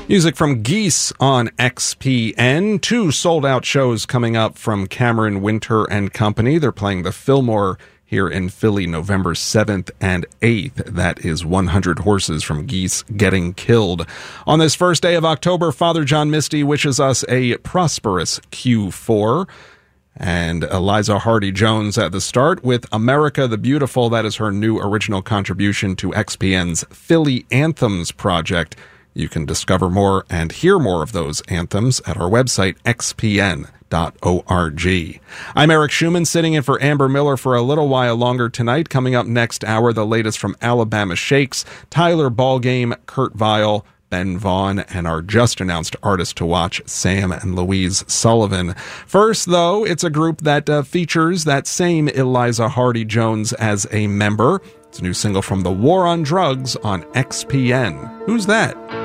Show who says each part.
Speaker 1: Music from Geese on XPN. 2 sold-out shows coming up from Cameron Winter and Company. They're playing the Fillmore here in Philly November 7th and 8th. That is 100 Horses from Geese Getting Killed. On this first day of October, Father John Misty wishes us a prosperous Q4. And Eliza Hardy-Jones at the start with America the Beautiful. That is her new original contribution to XPN's Philly Anthems project. You can discover more and hear more of those anthems at our website, xpn.org. I'm Eric Schumann, sitting in for Amber Miller for a little while longer tonight. Coming up next hour, the latest from Alabama Shakes, Tyler Ballgame, Kurt Vile, Ben Vaughn, and our just-announced artist to watch, Sam and Louise Sullivan. First, though, it's a group that features that same Eliza Hardy-Jones as a member. It's a new single from The War on Drugs on XPN. Who's that?